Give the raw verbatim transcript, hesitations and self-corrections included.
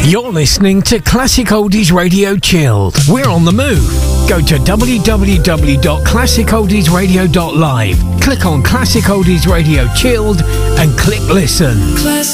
You're listening to Classic Oldies Radio Chilled. We're on the move. Go to w w w dot classic oldies radio dot live. Click on Classic Oldies Radio Chilled and click listen. Classic